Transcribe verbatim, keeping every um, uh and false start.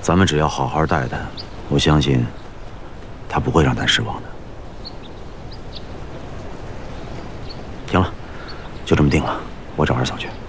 咱们只要好好待他，我相信他不会让咱失望的。行了，就这么定了，我找二嫂去。